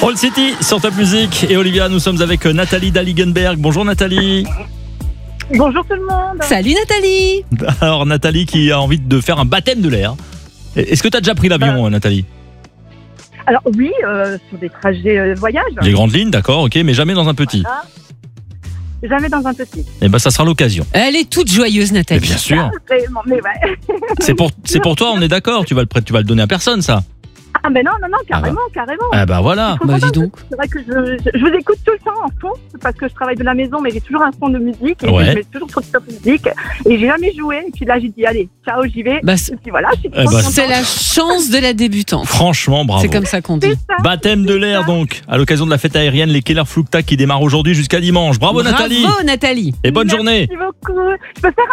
All City sur Top Music. Et Olivia, nous sommes avec Nathalie Dalligenberg. Bonjour Nathalie. Bonjour tout le monde. Salut Nathalie. Alors Nathalie qui a envie de faire un baptême de l'air. Est-ce que tu as déjà pris l'avion Nathalie? Alors oui, sur des trajets voyage. Les grandes lignes, d'accord, ok, mais jamais dans un petit. Voilà. Jamais dans un petit. Eh ben ça sera l'occasion. Elle est toute joyeuse Mais Nathalie. bien sûr. Vraiment, mais ouais. C'est pour toi, on est d'accord. Tu vas le donner à personne ça. Ah ben non, carrément. Ah bah voilà. Je suis trop Bah dis contente. donc. C'est vrai que je vous écoute tout le temps en fond, parce que je travaille de la maison, mais j'ai toujours un fond de musique, et Ouais. puis je mets toujours sur Top Music, et j'ai jamais joué, et puis là j'ai dit allez, ciao, j'y vais, Bah, et puis voilà, je suis trop bah, contente. c'est la chance de la débutante. Franchement, bravo. C'est comme ça qu'on dit. C'est ça. Baptême de l'air donc, à l'occasion de la fête aérienne, les Keller Flugtag qui démarrent aujourd'hui jusqu'à dimanche. Bravo Nathalie. Bravo Nathalie. et bonne journée. Merci beaucoup. Je peux faire